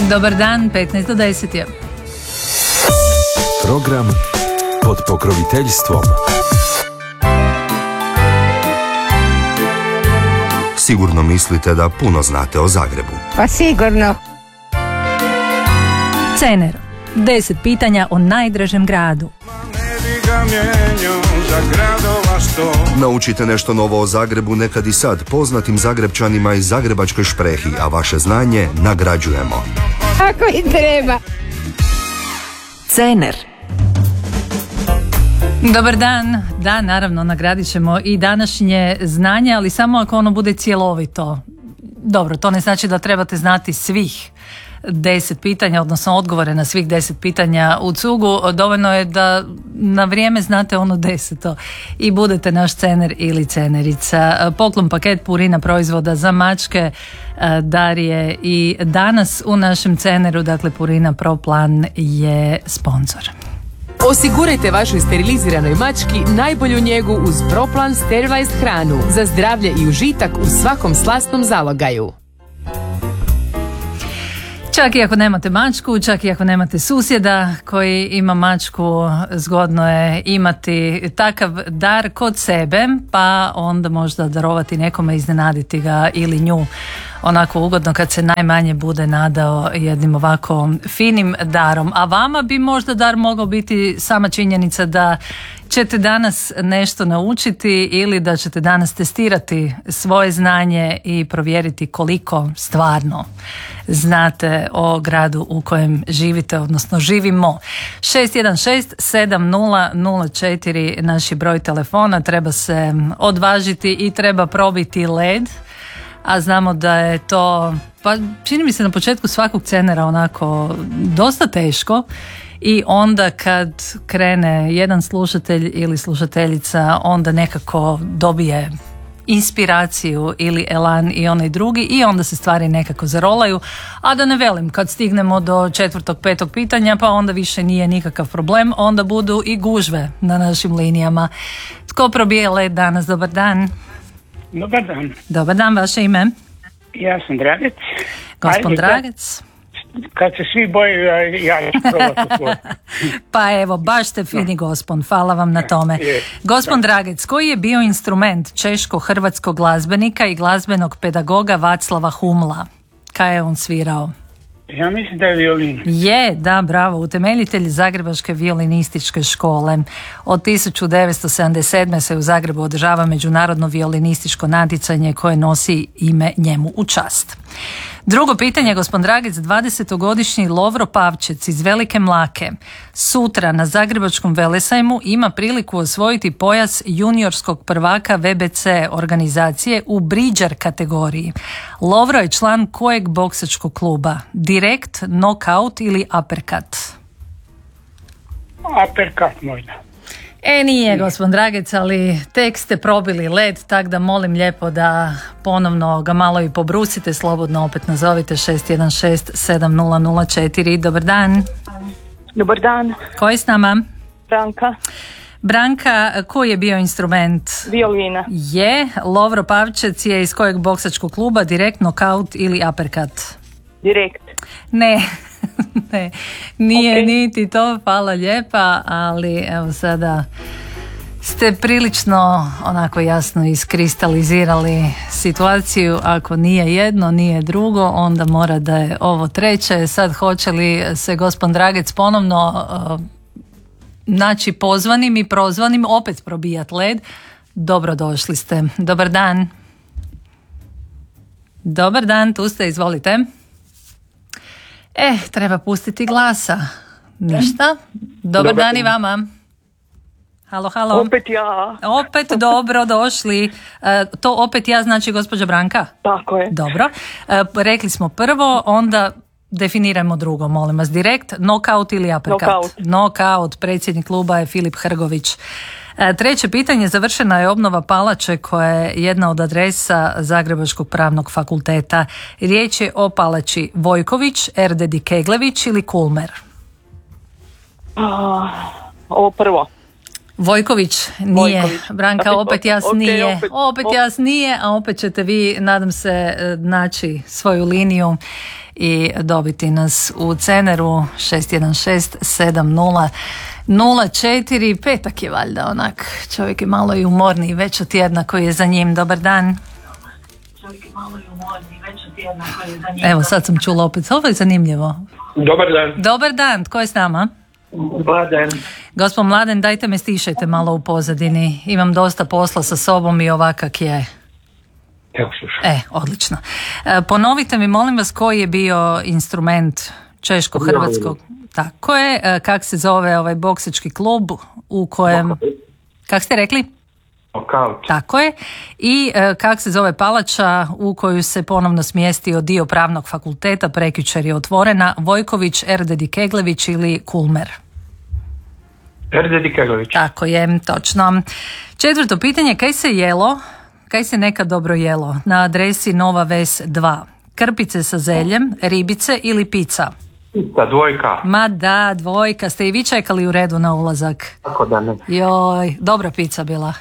Dobar dan, 15 do 10 je. Program pod pokroviteljstvom. Sigurno mislite da puno znate o Zagrebu. Pa sigurno. Cener. 10 pitanja o najdražem gradu. Naučite nešto novo o Zagrebu nekad i sad poznatim Zagrebčanima i Zagrebačkoj šprehi, a vaše znanje nagrađujemo. Ako i treba. Cener. Dobar dan. Da, naravno, nagradit ćemo i današnje znanje, ali samo ako ono bude cjelovito. Dobro, to ne znači da trebate znati svih 10 pitanja, odnosno odgovore na svih 10 pitanja u cugu. Dovoljno je da na vrijeme znate ono 10 i budete naš cener ili cenerica. Poklon paket Purina proizvoda za mačke Darije i danas u našem ceneru, dakle Purina Pro Plan je sponzor. Osigurajte vašoj steriliziranoj mački najbolju njegu uz ProPlan Sterilized hranu za zdravlje i užitak u svakom slastnom zalogaju. Čak i ako nemate mačku, čak i ako nemate susjeda koji ima mačku, zgodno je imati takav dar kod sebe, pa onda možda darovati nekome, iznenaditi ga ili nju onako ugodno kad se najmanje bude nadao jednim ovako finim darom. A vama bi možda dar mogao biti sama činjenica da ćete danas nešto naučiti ili da ćete danas testirati svoje znanje i provjeriti koliko stvarno znate o gradu u kojem živite, odnosno živimo. 616-7004 naš je broj telefona, treba se odvažiti i treba probiti led. A znamo da je to, pa čini mi se na početku svakog cenera onako dosta teško i onda kad krene jedan slušatelj ili slušateljica onda nekako dobije inspiraciju ili elan i onaj drugi i onda se stvari nekako zarolaju, a da ne velim kad stignemo do 4., 5. pitanja pa onda više nije nikakav problem, onda budu i gužve na našim linijama. Tko probije led danas? Dobar dan. Dobar dan. Dobar dan, vaše ime? Ja sam Dragec. Gospod Dragec. Kad se svi boje, ja ću probati to. Pa evo, baš ste fini gospon, hvala vam na tome. Gospon Dragec, koji je bio instrument češko-hrvatskog glazbenika i glazbenog pedagoga Vaclava Humla? Kaj je on svirao? Ja mislim da je violin. Je, da, bravo, utemeljitelj Zagrebačke violinističke škole. Od 1977. se u Zagrebu održava međunarodno violinističko natjecanje koje nosi ime njemu u čast. Drugo pitanje, gospodin Dragec, 20-godišnji Lovro Pavčec iz Velike Mlake sutra na Zagrebačkom velesajmu ima priliku osvojiti pojas juniorskog prvaka VBC organizacije u bridger kategoriji. Lovro je član kojeg boksačkog kluba? Direkt, knockout ili uppercut? Uppercut možda. Nije, gospodin Dragec, ali tek ste probili led, tako da molim lijepo da ponovno ga malo i pobrusite, slobodno opet nazovite 616-7004. Dobar dan. Dobar dan. Ko je s nama? Branka. Branka, koji je bio instrument? Violina. Je. Lovro Pavčec je iz kojeg boksačkog kluba? Direkt, knockout ili uppercut? Direkt. Ne. Ne, nije Okay. Niti to, hvala lijepa, ali evo sada ste prilično onako jasno iskristalizirali situaciju. Ako nije jedno, nije drugo, onda mora da je ovo treće. Sad hoće li se gospodin Dragec ponovno naći pozvanim i prozvanim opet probijat led? Dobrodošli ste. Dobar dan. Dobar dan, tu ste, izvolite. Treba pustiti glasa. Ništa. Dobar dan i vama. Halo, halo. Opet ja. Opet dobro došli. To opet ja znači gospođa Branka? Tako je. Dobro. Rekli smo prvo, onda definirajmo drugo, molim vas. Direkt, knockout ili uppercut? Knockout. Knockout, predsjednik kluba je Filip Hrgović. Treće pitanje, završena je obnova palače koja je jedna od adresa Zagrebačkog pravnog fakulteta. Riječ je o palači Vojković, Erdedi Keglević ili Kulmer? Ovo prvo. Vojković nije. Vojković. Branka, opet jas Okay, nije. Opet jas nije, a opet ćete vi, nadam se, naći svoju liniju i dobiti nas u Ceneru 616-70-04. Petak je valjda onak, čovjek je malo i umorniji već od tjedna koji je za njim. Dobar dan. Evo sad sam čula opet, ovo je zanimljivo. Dobar dan. Dobar dan, tko je s nama? Mladen. Gospod Mladen, dajte me stišajte malo u pozadini. Imam dosta posla sa sobom i ovakak je. Evo slušaj. Odlično. Ponovite mi, molim vas, koji je bio instrument češko-hrvatskog? Tako je. Kak se zove ovaj boksački klub u kojem... Kak ste rekli? Knockout. Tako je. I kak se zove palača u koju se ponovno smjestio dio pravnog fakulteta, prekjučer je otvorena, Vojković, Erdedi Keglević ili Kulmer? Erdedi Keglević. Tako je, točno. Četvrto pitanje, kaj se jelo, kaj se nekad dobro jelo na adresi Nova Ves 2? Krpice sa zeljem, ribice ili pizza? Pizza, dvojka. Ma da, dvojka. Ste i vi čekali u redu na ulazak? Tako da ne. Joj, dobra pizza bila.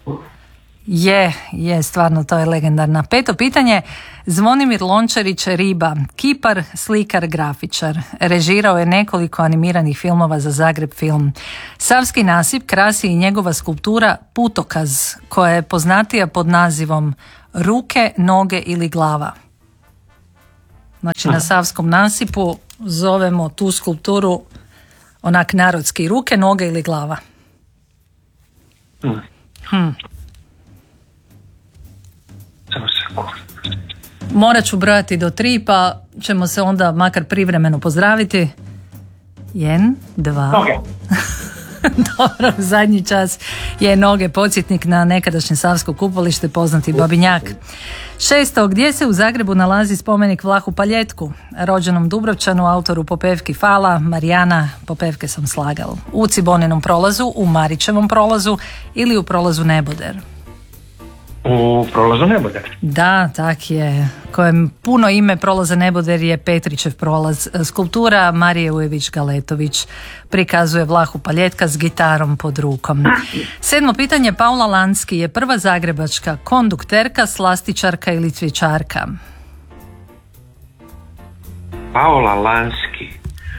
Je, stvarno, to je legendarna. Peto pitanje, Zvonimir Lončarić Riba, kipar, slikar, grafičar. Režirao je nekoliko animiranih filmova za Zagreb Film. Savski nasip krasi i njegova skulptura Putokaz, koja je poznatija pod nazivom Ruke, noge ili glava. Znači na Savskom nasipu zovemo tu skulpturu onak narodski, ruke, noge ili glava. Morat ću brojati do 3, pa ćemo se onda makar privremeno pozdraviti. 1, 2. Noge. Dobro, zadnji čas je noge, podsjetnik na nekadašnje Savsko kupolište, poznati Babinjak. 6. Gdje se u Zagrebu nalazi spomenik Vlahu Paljetku, rođenom Dubrovčanu, autoru popevki Fala, Marijana, popevke sam slagal? U Ciboninom prolazu, u Marićevom prolazu ili u prolazu Neboder? U prolazu Neboder. Da, tak je. Kojem puno ime prolaza Neboder je Petrićev prolaz. Skulptura Marije Ujević Galetović prikazuje Vlahu Paljetka s gitarom pod rukom. 7. pitanje, Paula Lanski je prva zagrebačka kondukterka, slastičarka ili cvjećarka? Paula Lanski.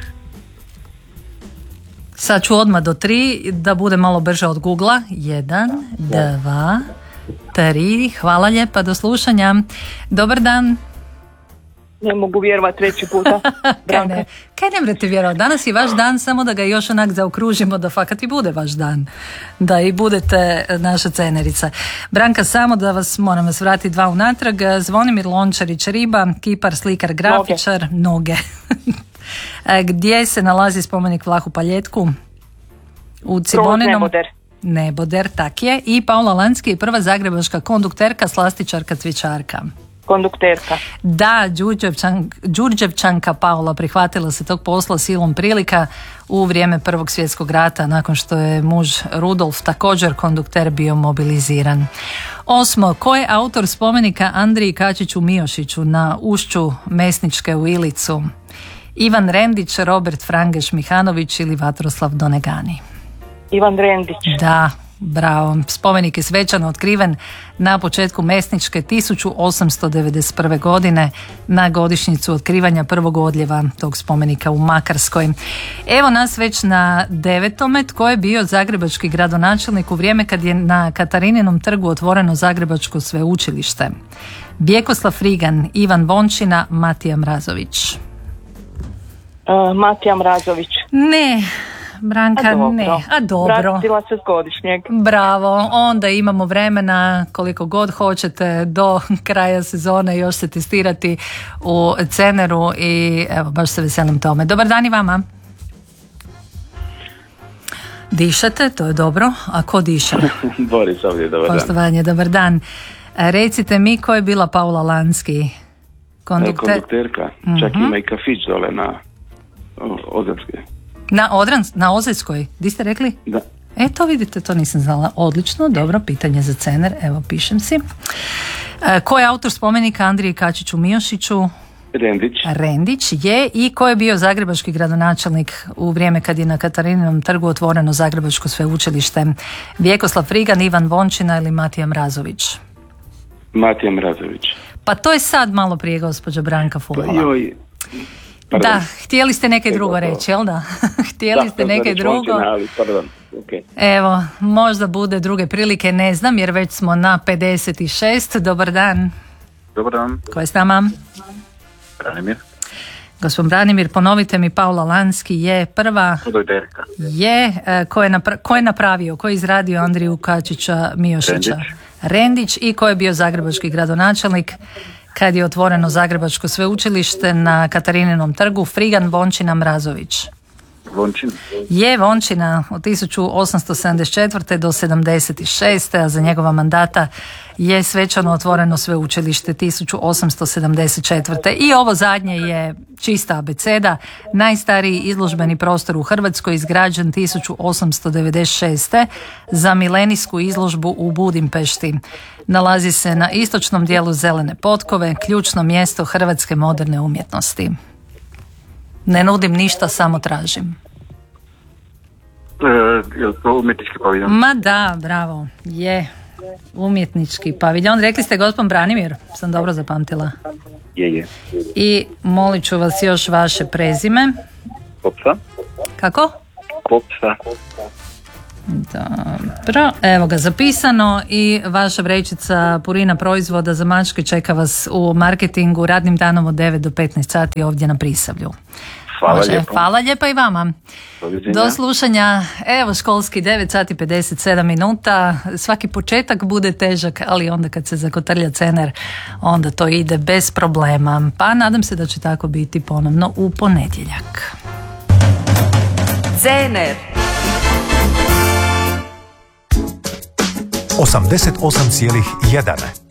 Sad ću odmah do 3 da bude malo brže od Googla. 1, 2, 3, hvala lijepa, do slušanja. Dobar dan. Ne mogu vjerovati treći puta. Kaj ne mrete vjerovati, danas je vaš dan, samo da ga još onak zaokružimo da fakat i bude vaš dan, da i budete naša cenerica. Branka, samo da moram vas vratiti 2 unatrag. Zvonimir Lončarić Riba, kipar, slikar, grafičar, noge. Gdje se nalazi spomenik Vlahu Paljetku? U Ciboninom. Neboder, tak je. I Paula Lanski je prva zagrebačka kondukterka, slastičarka, cvjećarka. Kondukterka. Da, Đurđevčanka Paula prihvatila se tog posla silom prilika u vrijeme Prvog svjetskog rata, nakon što je muž Rudolf, također kondukter, bio mobiliziran. 8. Ko je autor spomenika Andriji Kačiću Miošiću na ušću Mesničke u Ilicu? Ivan Rendić, Robert Frangeš Mihanović ili Vatroslav Donegani? Ivan Rendić. Da, bravo. Spomenik je svečano otkriven na početku Mesničke 1891. godine na godišnjicu otkrivanja prvog odljeva tog spomenika u Makarskoj. Evo nas već na 9. Tko je bio zagrebački gradonačelnik u vrijeme kad je na Katarininom trgu otvoreno Zagrebačko sveučilište? Vjekoslav Frigan, Ivan Vončina, Matija Mrazović? Matija Mrazović. Ne, Branka, ne. A dobro. Vratila se s godišnjeg. Bravo, onda imamo vremena koliko god hoćete do kraja sezone još se testirati u Ceneru i evo, baš se veselim tome. Dobar dan i vama. Dišete, to je dobro. A ko diše? Boris ovdje, dobar dan. Poštovanje, dobar dan. Recite mi, ko je bila Paula Lanski? Kondukterka. Čak ima i kafić dole na Ozerskoj. Na Ozerskoj? Di ste rekli? Da. To vidite, to nisam znala. Odlično, dobro, pitanje za Cener. Evo, pišem si. Ko je autor spomenika Andriji Kačiću Miošiću? Rendić je. I ko je bio zagrebački gradonačelnik u vrijeme kad je na Katarininom trgu otvoreno Zagrebačko sveučilište? Vjekoslav Frigan, Ivan Vončina ili Matija Mrazović? Matija Mrazović. Pa to je sad malo prije gospođa Branka fulala. Pa joj, Da, htjeli ste neke drugo reći, jel da? Htjeli ste neke drugo. Okay. Evo, možda bude druge prilike, ne znam, jer već smo na 56. Dobar dan. Dobar dan. Ko je s nama? Branimir. Gospodin Branimir, ponovite mi, Paula Lanski je prva. Odojderka. Je, ko je napravio, ko je izradio Andriju Kačića Miošića? Rendić. I ko je bio zagrebački gradonačelnik kad je otvoreno Zagrebačko sveučilište na Katarininom trgu? Frigan, Vončina, Mrazović. Vončina. Je Vončina od 1874. do 76. a za njegova mandata je svečano otvoreno sveučilište 1874. I ovo zadnje je čista abeceda. Najstariji izložbeni prostor u Hrvatskoj izgrađen 1896. za milenijsku izložbu u Budimpešti. Nalazi se na istočnom dijelu Zelene potkove, ključno mjesto hrvatske moderne umjetnosti. Ne nudim ništa, samo tražim. Je li to umjetnički paviljon? Ma da, bravo, je umjetnički paviljon. Rekli ste gospodin Branimir, sam dobro zapamtila. Je. I molit ću vas još vaše prezime. Popsa. Kako? Popsa. Dobro, evo ga zapisano i vaša vrećica purina proizvoda za mačke čeka vas u marketingu radnim danom od 9 do 15 sati ovdje na Prisavlju. Hvala lijepo. Hvala lijepa i vama. Do slušanja. Evo školski 9 sati 57 minuta. Svaki početak bude težak, ali onda kad se zakotrlja cener, onda to ide bez problema. Pa nadam se da će tako biti ponovno u ponedjeljak. Cener 88,1